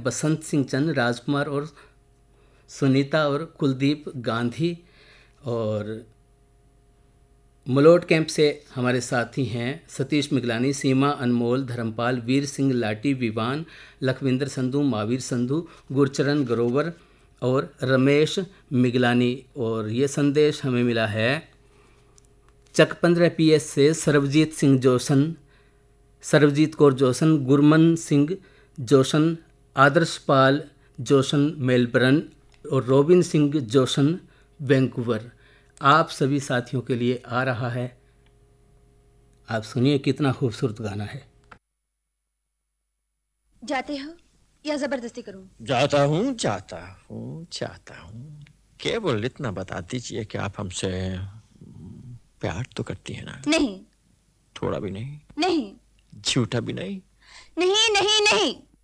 बसंत सिंह चंद, राजकुमार और सुनीता और कुलदीप गांधी। और मलोट कैंप से हमारे साथी हैं सतीश मिगलानी, सीमा अनमोल, धर्मपाल, वीर सिंह लाटी, विवान, लखविंदर संधू, महावीर संधू, गुरचरण ग्रोवर और रमेश मिगलानी। और ये संदेश हमें मिला है चक 15 PS से सरबजीत सिंह जोशन, सरबजीत कौर जोशन, गुरमन सिंह जोशन, आदर्शपाल जोशन मेलबर्न और रोबिन सिंह जोशन वैंकूवर। आप सभी साथियों के लिए आ रहा है। आप सुनिए कितना खूबसूरत गाना है। जाते हो या जबरदस्ती करूं? जाता हूँ। केवल इतना बता दीजिए कि आप हमसे प्यार तो करती है ना? नहीं। थोड़ा भी नहीं? नहीं। झूठा भी नहीं? नहीं नहीं नहीं।